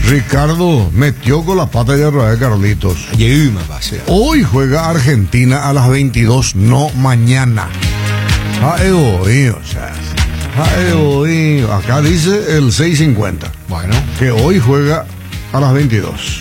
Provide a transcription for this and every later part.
Ricardo metió con la pata de Raúl Carlitos. Hoy juega Argentina a las 22, no mañana. Acá dice el 6:50. Bueno, que hoy juega a las 22.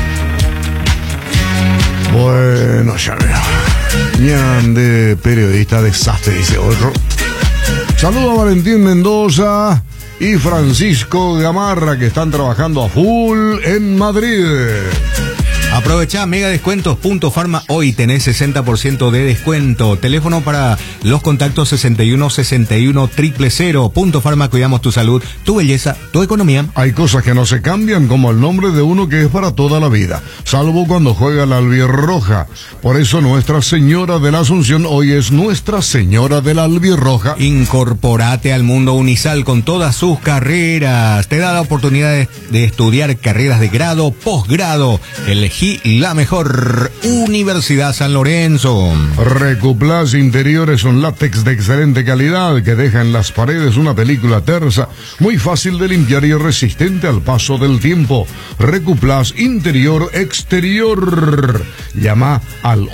Bueno, ya veo. Ñan de periodista desastre, dice otro. Saludo a Valentín Mendoza y Francisco Gamarra, que están trabajando a full en Madrid. Aprovechá Mega Descuentos Pharma. Hoy tenés 60% de descuento. Teléfono para los contactos 61 61 000. Pharma, cuidamos tu salud, tu belleza, tu economía. Hay cosas que no se cambian, como el nombre de uno que es para toda la vida, salvo cuando juega la albirroja. Por eso Nuestra Señora de la Asunción hoy es Nuestra Señora de la Albirroja. Incorporate al mundo Unisal con todas sus carreras. Te da la oportunidad de estudiar carreras de grado, posgrado. Elegí la mejor Universidad San Lorenzo. Recuplas Interiores son látex de excelente calidad que deja en las paredes una película tersa, muy fácil de limpiar y resistente al paso del tiempo. Recuplas Interior Exterior. Llama al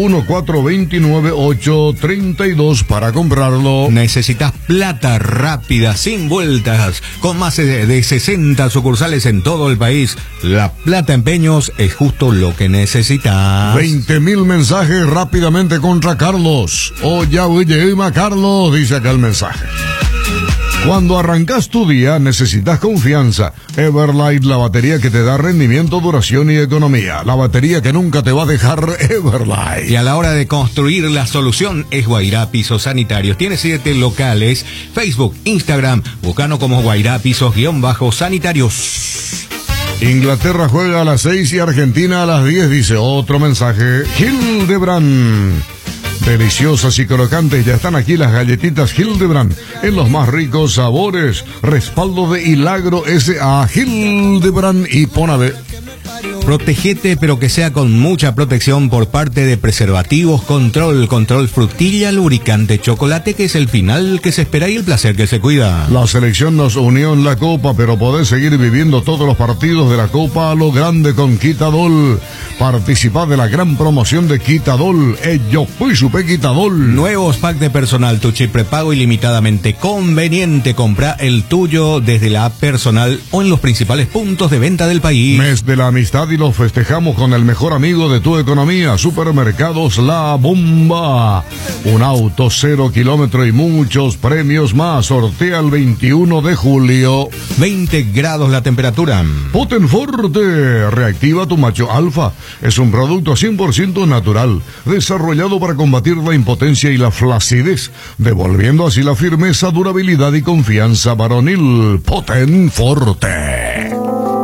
814-29832 para comprarlo. Necesitas plata rápida, sin vueltas, con más de 60 sucursales en todo el país. La Plata Empeños es justo lo que necesitas. 20.000 mensajes rápidamente contra Carlos. Ya Carlos, dice acá el mensaje. Cuando arrancas tu día necesitas confianza. Everlight, la batería que te da rendimiento, duración y economía. La batería que nunca te va a dejar, Everlight. Y a la hora de construir, la solución es Guairá Pisos Sanitarios. Tiene 7 locales, Facebook, Instagram, búscanos como Guairá Pisos-Sanitarios. Inglaterra juega a las 6 y Argentina a las 10, dice otro mensaje. Hildebrand. Deliciosas y crocantes, ya están aquí las galletitas Hildebrand en los más ricos sabores. Respaldo de Hilagro S.A. Hildebrand y Ponave. Protegete, pero que sea con mucha protección por parte de Preservativos Control Frutilla, lubricante, chocolate, que es el final que se espera y el placer que se cuida. La selección nos unió en la Copa, pero podés seguir viviendo todos los partidos de la Copa a lo grande con Quitadol. Participá de la gran promoción de Quitadol. Yo fui supe Quitadol. Nuevos pack de personal, tu chip prepago ilimitadamente conveniente. Compra el tuyo desde la app personal o en los principales puntos de venta del país. Mes de la amistad y lo festejamos con el mejor amigo de tu economía, Supermercados La Bomba. Un auto 0 kilómetros y muchos premios más. Sortea el 21 de julio. 20 grados la temperatura. Potenforte, reactiva tu macho alfa. Es un producto 100% natural, desarrollado para combatir la impotencia y la flacidez, devolviendo así la firmeza, durabilidad y confianza varonil. Potenforte.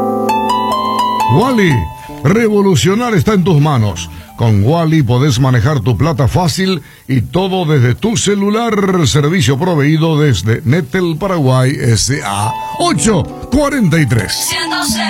Wally, revolucionar está en tus manos. Con Wally podés manejar tu plata fácil y todo desde tu celular. Servicio proveído desde Netel Paraguay S.A. 843.